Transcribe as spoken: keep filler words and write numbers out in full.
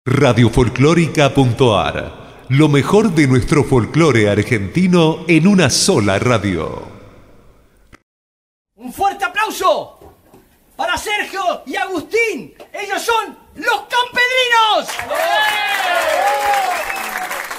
Radiofolclórica.ar. Lo mejor de nuestro folclore argentino en una sola radio. Un fuerte aplauso para Sergio y Agustín. Ellos son